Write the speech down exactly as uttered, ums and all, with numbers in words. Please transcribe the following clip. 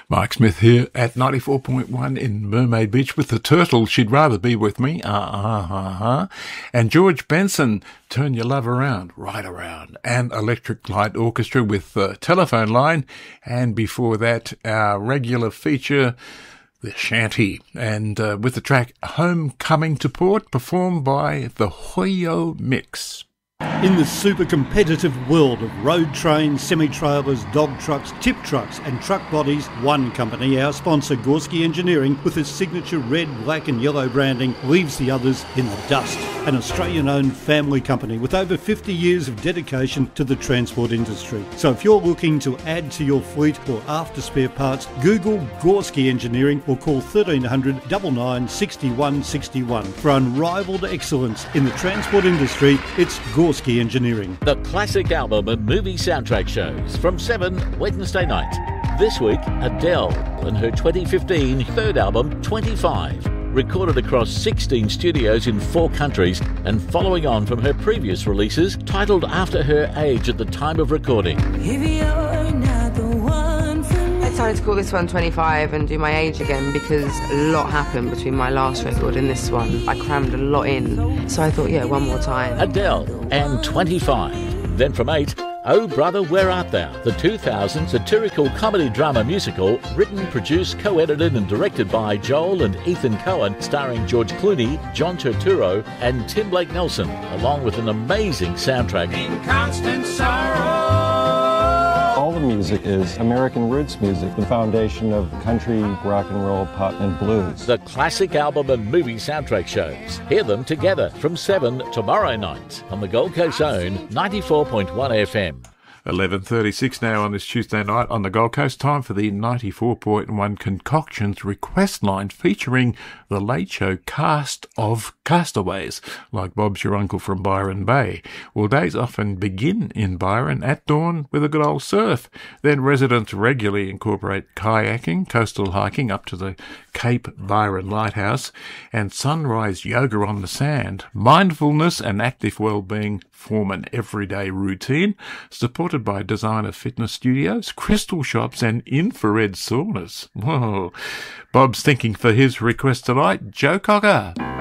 Mike Smith here at ninety-four point one in Mermaid Beach with the turtle. She'd rather be with me. Uh-huh. And George Benson, Turn Your Love Around, Right Around. And Electric Light Orchestra with the Telephone Line. And before that, our regular feature, the Shanty. And uh, with the track Homecoming to Port, performed by the Hoyo Mix. In the super competitive world of road trains, semi-trailers, dog trucks, tip trucks and truck bodies, one company, our sponsor Gorski Engineering, with its signature red, black and yellow branding, leaves the others in the dust. An Australian-owned family company with over fifty years of dedication to the transport industry. So if you're looking to add to your fleet or after spare parts, Google Gorski Engineering or call thirteen hundred, nine nine, six one six one. For unrivaled excellence in the transport industry, it's Gorski Engineering. The classic album and movie soundtrack shows from seven Wednesday night. This week, Adele and her twenty fifteen third album, twenty-five. Recorded across sixteen studios in four countries and following on from her previous releases titled after her age at the time of recording. If you're not the one for me. I decided to call this one twenty-five and do my age again because a lot happened between my last record and this one. I crammed a lot in. So I thought, yeah, one more time. Adele and twenty-five. Then from eight, Oh Brother, Where Art Thou? The two thousand satirical comedy drama musical, written, produced, co-edited and directed by Joel and Ethan Cohen, starring George Clooney, John Turturro and Tim Blake Nelson, along with an amazing soundtrack. In constant sorrow. All the music is American roots music, the foundation of country, rock and roll, pop and blues. The classic album and movie soundtrack shows. Hear them together from seven tomorrow night on the Gold Coast own ninety-four point one F M. eleven thirty-six now on this Tuesday night on the Gold Coast. Time for the ninety-four point one Concoctions request line featuring the Late Show cast of castaways, like Bob's your uncle from Byron Bay. Well, days often begin in Byron at dawn with a good old surf. Then residents regularly incorporate kayaking, coastal hiking up to the Cape Byron Lighthouse, and sunrise yoga on the sand. Mindfulness and active well-being form an everyday routine, supported by designer fitness studios, crystal shops and infrared saunas. Whoa. Bob's thinking for his request tonight, Joe Cocker.